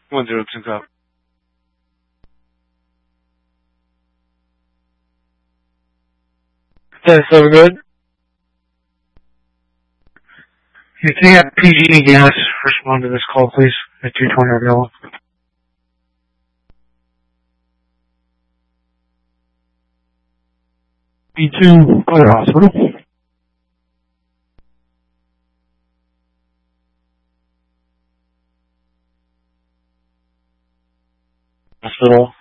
1025. Yeah, so we're good. Hey, can you have PG and Gas respond to this call, please? At 220 Argella. B2 Fire Hospital. Hospital.